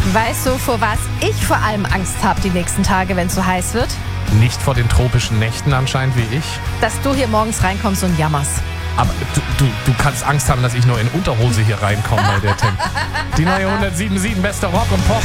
Weißt du, vor was ich vor allem Angst habe die nächsten Tage, wenn es so heiß wird? Nicht vor den tropischen Nächten anscheinend wie ich. Dass du hier morgens reinkommst und jammerst. Aber du kannst Angst haben, dass ich nur in Unterhose hier reinkomme bei der Temp. Die neue 107.7 beste Rock und Pop.